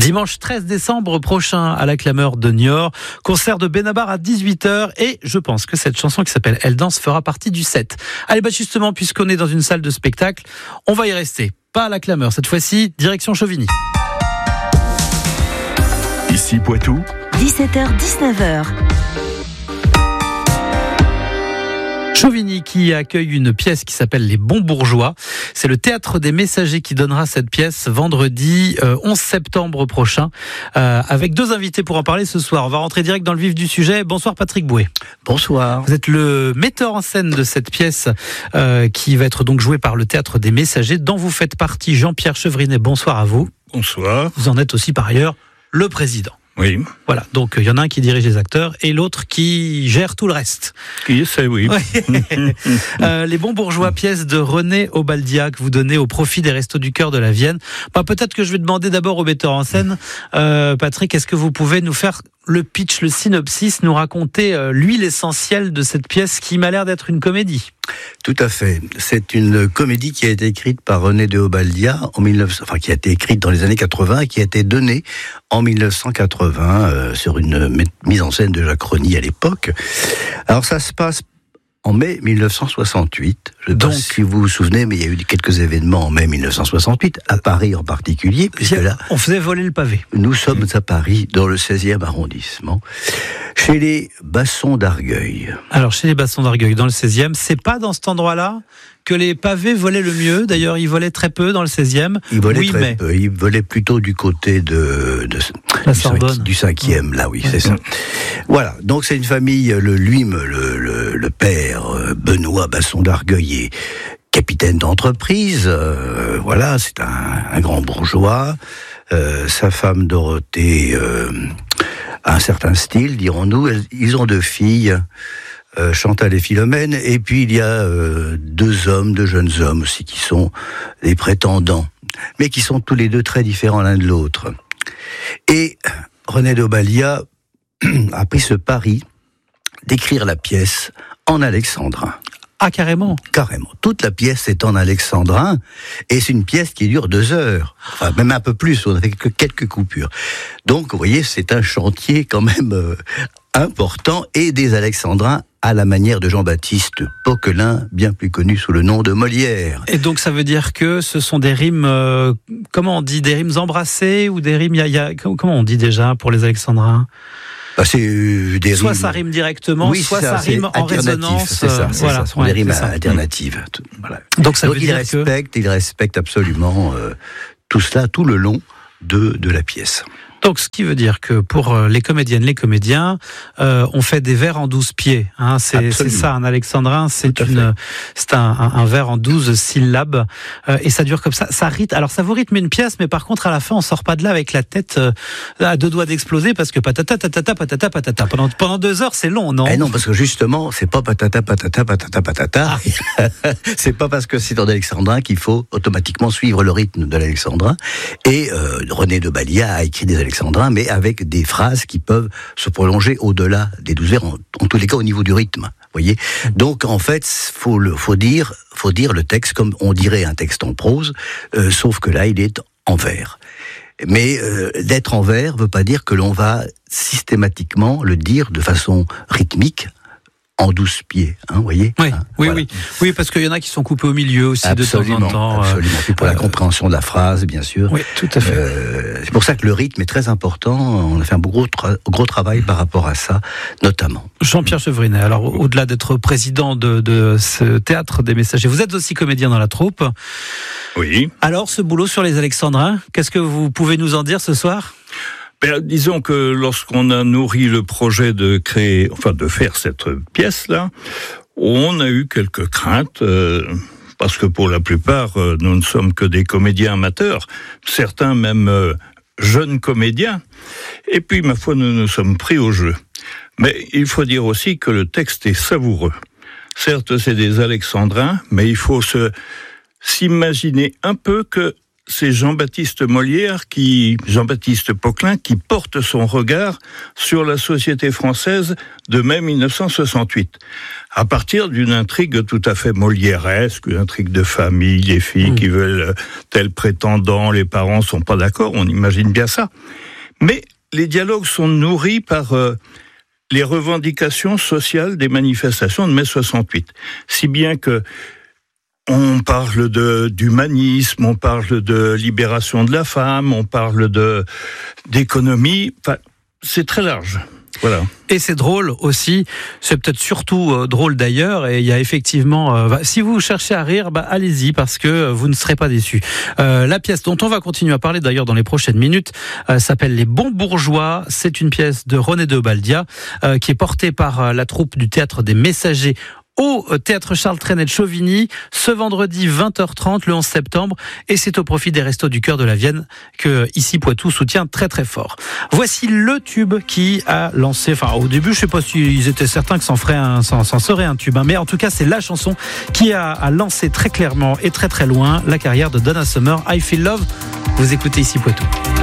Dimanche 13 décembre prochain à la Clameur de Niort, concert de Benabar à 18h et je pense que cette chanson qui s'appelle Elle danse fera partie du set. Allez, justement, puisqu'on est dans une salle de spectacle, on va y rester. Pas à la Clameur, cette fois-ci, direction Chauvigny. Ici Poitou, 17h-19h. Chauvigny qui accueille une pièce qui s'appelle Les Bons Bourgeois. C'est le Théâtre des Messagers qui donnera cette pièce vendredi 11 septembre prochain avec deux invités pour en parler ce soir. On va rentrer direct dans le vif du sujet. Bonsoir Patrick Bouet. Bonsoir. Vous êtes le metteur en scène de cette pièce qui va être donc jouée par le Théâtre des Messagers dont vous faites partie, Jean-Pierre Chevrinet. Bonsoir à vous. Bonsoir. Vous en êtes aussi par ailleurs le président. Oui. Voilà, donc il y en a un qui dirige les acteurs et l'autre qui gère tout le reste. Qui essaie, oui. Les Bons Bourgeois, pièce de René Obaldia que vous donnez au profit des Restos du Cœur de la Vienne. Peut-être que je vais demander d'abord au metteur en scène, Patrick, est-ce que vous pouvez nous faire le pitch, le synopsis, nous raconter lui l'essentiel de cette pièce qui m'a l'air d'être une comédie? Tout à fait. C'est une comédie qui a été écrite par René de Obaldia qui a été écrite dans les années 80 et qui a été donnée en 1980 sur une mise en scène de Jacques Rony à l'époque. Alors ça se passe en mai 1968. Je ne sais pas si vous vous souvenez, mais il y a eu quelques événements en mai 1968, à Paris en particulier, puisque là, on faisait voler le pavé. Nous sommes à Paris, dans le 16e arrondissement, chez les Bassons d'Argueil. Alors, chez les Bassons d'Argueil, dans le 16e, c'est pas dans cet endroit-là que les pavés volaient le mieux. D'ailleurs, ils volaient très peu dans le 16e. Ils volaient très peu. Ils volaient plutôt du côté de la Sorbonne. Du 5e, là, oui, c'est ça. Voilà. Donc, c'est une famille, le père, Benoît Basson d'Argueil, est capitaine d'entreprise. Voilà, c'est un grand bourgeois. Sa femme Dorothée a un certain style, dirons-nous. Ils ont deux filles, Chantal et Philomène, et puis il y a deux jeunes hommes aussi, qui sont des prétendants, mais qui sont tous les deux très différents l'un de l'autre. Et René d'Obaldia a pris ce pari d'écrire la pièce en alexandrin. Ah, carrément. Carrément. Toute la pièce est en alexandrin, et c'est une pièce qui dure 2 heures. Enfin, même un peu plus, on a fait que quelques coupures. Donc, vous voyez, c'est un chantier quand même important, et des alexandrins à la manière de Jean-Baptiste Poquelin, bien plus connu sous le nom de Molière. Et donc, ça veut dire que ce sont des rimes, comment on dit, des rimes embrassées, ou des rimes, comment on dit déjà pour les alexandrins? C'est des soit rimes... ça rime directement, oui, soit ça rime en résonance. C'est ça, voilà, ce sont des rimes alternatives. Voilà. Donc ça veut dire il respecte absolument tout cela, tout le long de la pièce. Donc, ce qui veut dire que pour les comédiennes, les comédiens, on fait des vers en 12 pieds. Hein, c'est ça, un alexandrin, c'est un vers en 12 syllabes. Et ça dure comme ça. Ça rythme. Alors, ça vous rythme une pièce, mais par contre, à la fin, on sort pas de là avec la tête à 2 doigts d'exploser parce que patata, patata, patata, patata. Pendant 2 heures, c'est long, non? Eh non, parce que justement, c'est pas patata, patata, patata, patata. C'est pas parce que c'est en alexandrin qu'il faut automatiquement suivre le rythme de l'alexandrin. Et René d'Obaldia a écrit des alexandrins, mais avec des phrases qui peuvent se prolonger au-delà des 12 vers, en tous les cas au niveau du rythme. Voyez. Donc en fait, faut dire le texte comme on dirait un texte en prose, sauf que là il est en vers. Mais d'être en vers veut pas dire que l'on va systématiquement le dire de façon rythmique. En 12 pieds, vous voyez. Oui, voilà. oui, parce qu'il y en a qui sont coupés au milieu aussi absolument, de temps en temps. Absolument, puis pour la compréhension de la phrase, bien sûr. Oui, tout à fait. C'est pour ça que le rythme est très important. On a fait un gros travail par rapport à ça, notamment. Jean-Pierre Chevrinet, alors au-delà d'être président de ce Théâtre des Messagers, vous êtes aussi comédien dans la troupe. Oui. Alors, ce boulot sur les alexandrins, qu'est-ce que vous pouvez nous en dire ce soir ? Disons que lorsqu'on a nourri le projet de faire cette pièce-là, on a eu quelques craintes, parce que pour la plupart, nous ne sommes que des comédiens amateurs, certains même jeunes comédiens, et puis, ma foi, nous nous sommes pris au jeu. Mais il faut dire aussi que le texte est savoureux. Certes, c'est des alexandrins, mais il faut s'imaginer un peu que c'est Jean-Baptiste Poquelin qui porte son regard sur la société française de mai 1968. À partir d'une intrigue tout à fait molièresque, une intrigue de famille, les filles qui veulent tel prétendant, les parents sont pas d'accord, on imagine bien ça. Mais les dialogues sont nourris par les revendications sociales des manifestations de mai 68. Si bien que on parle d'humanisme, on parle de libération de la femme, on parle d'économie. Enfin, c'est très large. Voilà. Et c'est drôle aussi, c'est peut-être surtout drôle d'ailleurs, et il y a effectivement, si vous cherchez à rire, allez-y, parce que vous ne serez pas déçus. La pièce dont on va continuer à parler d'ailleurs dans les prochaines minutes s'appelle Les Bons Bourgeois. C'est une pièce de René de Baldia qui est portée par la troupe du Théâtre des Messagers au Théâtre Charles Trenet de Chauvigny, ce vendredi 20h30, le 11 septembre, et c'est au profit des Restos du Cœur de la Vienne que ici Poitou soutient très très fort. Voici le tube qui a lancé, au début je sais pas s'ils étaient certains que s'en serait un tube, mais en tout cas c'est la chanson qui a lancé très clairement et très très loin la carrière de Donna Summer, I Feel Love. Vous écoutez ici Poitou.